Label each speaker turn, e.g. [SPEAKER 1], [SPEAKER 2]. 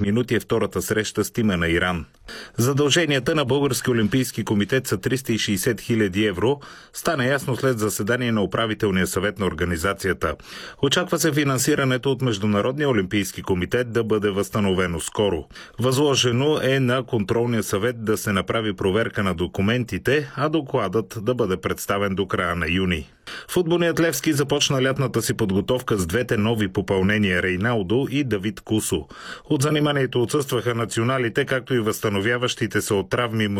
[SPEAKER 1] минути е втората среща с тима на Иран. Задълженията на Български олимпийски комитет са 360 хиляди евро. Стана ясно след заседание на управителния съвет на организацията. Очаква се финансирането от Международния олимпийски комитет да бъде възстановено скоро. Възложено е на контролния съвет да се направи проверка на документите, а докладът да бъде представен до края на юни. Футболният Левски започна лятната си подготовка с двете нови попълнения Рейналдо и Давид Кусо. От заниманието отсъстваха националите, както и възстановяващите се от травми